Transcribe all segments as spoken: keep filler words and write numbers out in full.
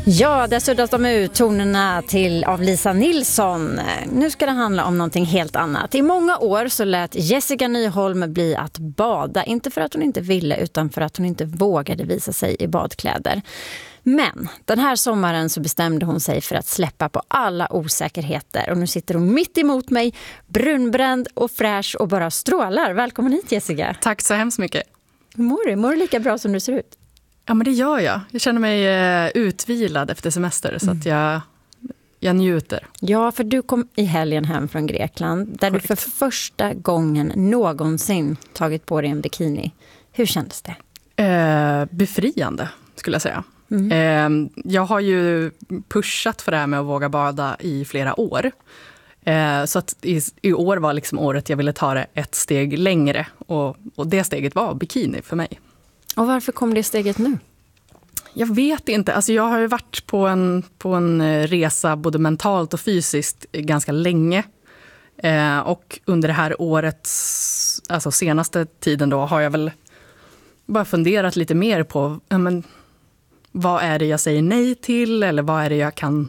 Ja, där suddas de ut tonerna till av Lisa Nilsson. Nu ska det handla om någonting helt annat. I många år så lät Jessica Nyholm bli att bada. Inte för att hon inte ville utan för att hon inte vågade visa sig i badkläder. Men den här sommaren så bestämde hon sig för att släppa på alla osäkerheter. Och nu sitter hon mitt emot mig, brunbränd och fräsch och bara strålar. Välkommen hit, Jessica. Tack så hemskt mycket. Hur mår du? Mår du lika bra som du ser ut? Ja, men det gör jag. Jag känner mig eh, utvilad efter semester så att jag, jag njuter. Ja, för du kom i helgen hem från Grekland där Correct. Du för första gången någonsin tagit på dig en bikini. Hur kändes det? Eh, befriande skulle jag säga. Mm. Eh, jag har ju pushat för det här med att våga bada i flera år. Eh, så att i, i år var liksom året jag ville ta det ett steg längre. Och, och det steget var bikini för mig. Och varför kom det steget nu? Jag vet inte. Alltså jag har ju varit på en, på en resa både mentalt och fysiskt ganska länge. Eh, och under det här årets, alltså senaste tiden då, har jag väl bara funderat lite mer på ja, men, vad är det jag säger nej till eller vad är det jag kan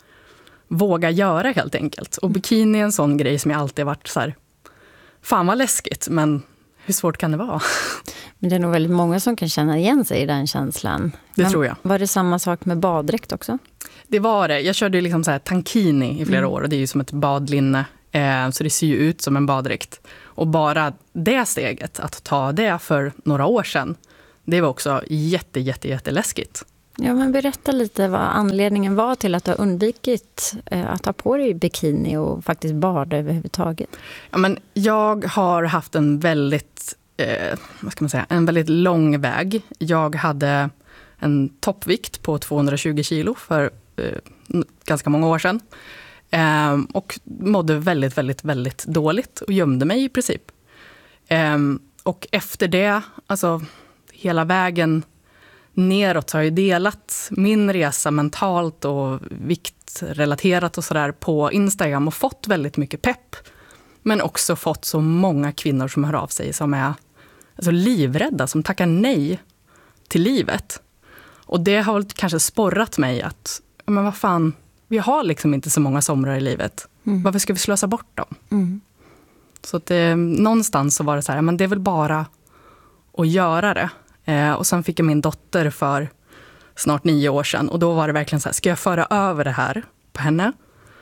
våga göra helt enkelt. Och bikini är en sån grej som jag alltid varit så här, fan vad läskigt, men hur svårt kan det vara? Men det är nog väldigt många som kan känna igen sig i den känslan. Det Men tror jag. Var det samma sak med baddräkt också? Det var det. Jag körde liksom så här tankini i flera mm. år och det är ju som ett badlinne. Eh, så det ser ju ut som en baddräkt. Och bara det steget, att ta det för några år sedan, det var också jätte, jätte, jätteläskigt. Ja, men berätta lite vad anledningen var till att du har undvikit eh, att ta på dig bikini och faktiskt bada överhuvudtaget. Ja, men jag har haft en väldigt, eh, vad ska man säga, en väldigt lång väg. Jag hade en toppvikt på tvåhundratjugo kilo för eh, ganska många år sedan. Eh, och mådde väldigt, väldigt, väldigt dåligt och gömde mig i princip. Eh, och efter det, alltså hela vägen neråt har jag delat min resa mentalt och viktrelaterat och sådär på Instagram och fått väldigt mycket pepp. Men också fått så många kvinnor som hör av sig som är alltså, livrädda, som tackar nej till livet. Och det har väl kanske sporrat mig att, men vad fan, vi har liksom inte så många somrar i livet. Mm. Varför ska vi slösa bort dem? Mm. Så att det, någonstans så var det så här, men det är väl bara att göra det. Eh, och sen fick jag min dotter för snart nio år sedan. Och då var det verkligen så här, ska jag föra över det här på henne?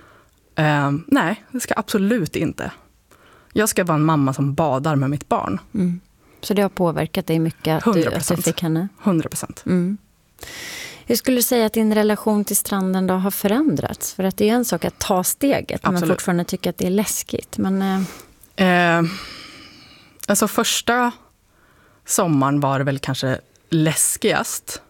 Eh, nej, det ska absolut inte. Jag ska vara en mamma som badar med mitt barn. Mm. Så det har påverkat dig mycket att, du, att du fick henne? hundra procent. Mm. Hur skulle du säga att din relation till stranden då har förändrats? För att det är en sak att ta steget, absolut. Men fortfarande tycka att det är läskigt. Men, eh... Eh, alltså första sommaren var det väl kanske läskigast.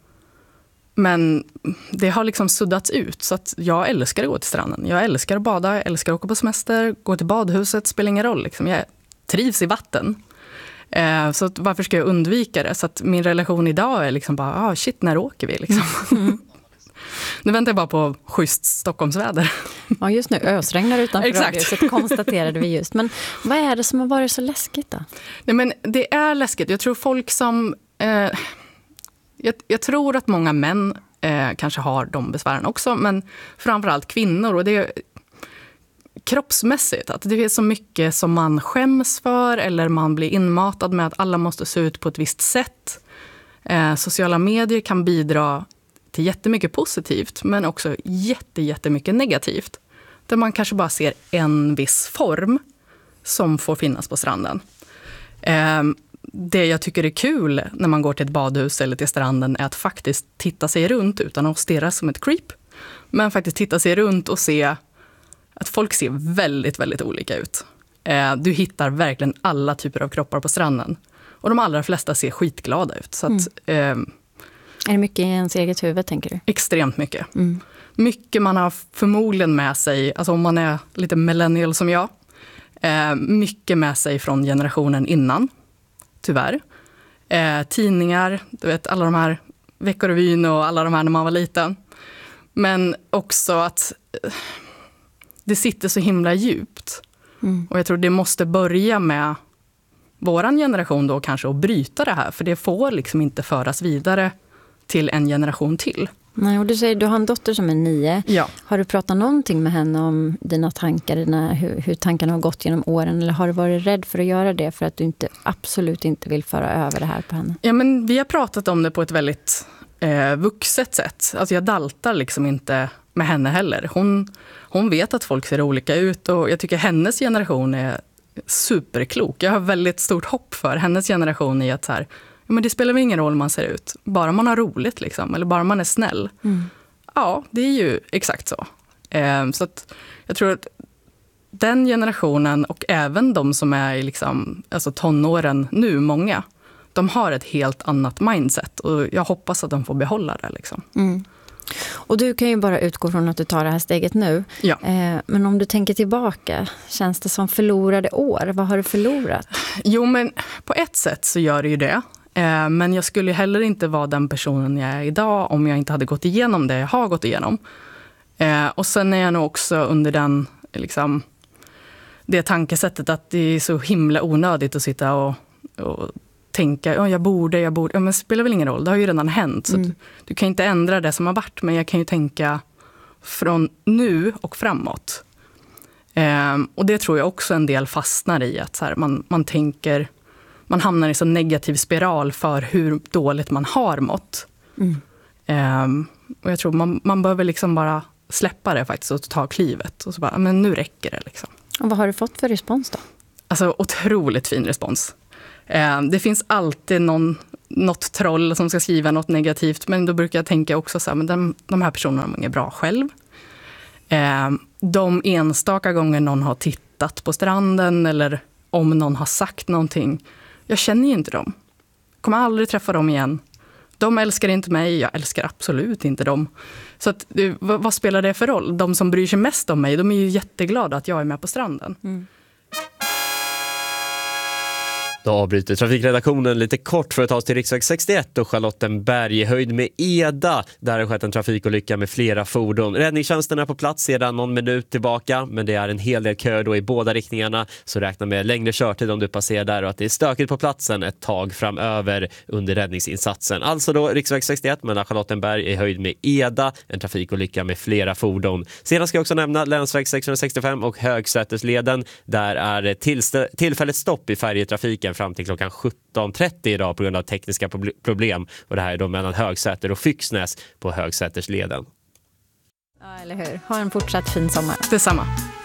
Men det har liksom suddats ut så att jag älskar att gå till stranden. Jag älskar att bada, jag älskar att åka på semester, gå till badhuset, spelar ingen roll. Liksom. Jag trivs i vatten. Eh, så att varför ska jag undvika det? Så att min relation idag är liksom bara, ah, shit, när åker vi? Liksom. Mm. Nu väntar jag bara på schysst Stockholmsväder. Ja, just nu ösregnar utanför radiohuset, konstaterade vi just. Men vad är det som har varit så läskigt då? Nej, men det är läskigt. Jag tror folk som... Eh, jag, jag tror att många män eh, kanske har de besvären också, men framförallt kvinnor. Och det är kroppsmässigt, att det är så mycket som man skäms för eller man blir inmatad med att alla måste se ut på ett visst sätt. Eh, sociala medier kan bidra till jättemycket positivt, men också jätte, jättemycket negativt. Där man kanske bara ser en viss form som får finnas på stranden. Eh, det jag tycker är kul när man går till ett badhus eller till stranden är att faktiskt titta sig runt utan att stirra som ett creep. Men faktiskt titta sig runt och se att folk ser väldigt, väldigt olika ut. Eh, du hittar verkligen alla typer av kroppar på stranden. Och de allra flesta ser skitglada ut. Så att... Mm. Eh, Är det mycket i ens eget huvud, tänker du? Extremt mycket. Mm. Mycket man har förmodligen med sig, alltså om man är lite millennial som jag, eh, mycket med sig från generationen innan, tyvärr. Eh, tidningar, du vet, alla de här Veckorevyn och alla de här när man var liten. Men också att eh, det sitter så himla djupt. Mm. Och jag tror det måste börja med våran generation då kanske att bryta det här. För det får liksom inte föras vidare till en generation till. Nej, och du säger du har en dotter som är nio. Ja. Har du pratat någonting med henne om dina tankar, dina, hur, hur tankarna har gått genom åren? Eller har du varit rädd för att göra det för att du inte, absolut inte vill föra över det här på henne? Ja, men vi har pratat om det på ett väldigt eh, vuxet sätt. Alltså jag daltar liksom inte med henne heller. Hon, hon vet att folk ser olika ut och jag tycker hennes generation är superklok. Jag har väldigt stort hopp för hennes generation i att så här, ja, men det spelar väl ingen roll hur man ser ut. Bara man har roligt liksom, eller bara man är snäll. Mm. Ja, det är ju exakt så. Eh, så att jag tror att den generationen och även de som är i liksom, alltså tonåren nu, många, de har ett helt annat mindset. Och jag hoppas att de får behålla det. Liksom. Mm. Och du kan ju bara utgå från att du tar det här steget nu. Ja. Eh, men om du tänker tillbaka, känns det som förlorade år? Vad har du förlorat? Jo, men på ett sätt så gör det ju det. Eh, men jag skulle heller inte vara den personen jag är idag om jag inte hade gått igenom det jag har gått igenom. Eh, och sen är jag nog också under den, liksom, det tankesättet att det är så himla onödigt att sitta och, och tänka, ja, jag borde, jag borde. Ja, men det spelar väl ingen roll, det har ju redan hänt. Så mm. du, du kan inte ändra det som har varit, men jag kan ju tänka från nu och framåt. Eh, och det tror jag också en del fastnar i, att så här, man, man tänker, man hamnar i så negativ spiral för hur dåligt man har mått. Mm. Eh, och jag tror man, man behöver liksom bara släppa det faktiskt och ta klivet. Och så bara, men nu räcker det liksom. Och vad har du fått för respons då? Alltså otroligt fin respons. Eh, det finns alltid någon, något troll som ska skriva något negativt. Men då brukar jag tänka också så här, men de, de här personerna är bra själv. Eh, de enstaka gånger någon har tittat på stranden eller om någon har sagt någonting. Jag känner ju inte dem. Kommer aldrig träffa dem igen. De älskar inte mig, jag älskar absolut inte dem. Så att, vad, vad spelar det för roll? De som bryr sig mest om mig, de är ju jätteglada att jag är med på stranden. Mm. Då avbryter trafikredaktionen lite kort för att ta oss till riksväg sextioett och Charlottenberg i höjd med Eda. Där har skett en trafikolycka med flera fordon. Räddningstjänsten är på plats sedan någon minut tillbaka, men det är en hel del kö då i båda riktningarna. Så räkna med längre körtid om du passerar där och att det är stökigt på platsen ett tag framöver under räddningsinsatsen. Alltså då riksväg sextioett mellan Charlottenberg i höjd med Eda. En trafikolycka med flera fordon. Sedan ska jag också nämna länsväg sexhundrasextiofem och Högsätersleden. Där är tillst- tillfälligt stopp i färjetrafiken fram till klockan sjutton trettio idag på grund av tekniska problem. Och det här är då mellan Högsäter och Fyxnäs på Högsätersleden. Ja, eller hur? Ha en fortsatt fin sommar. Detsamma.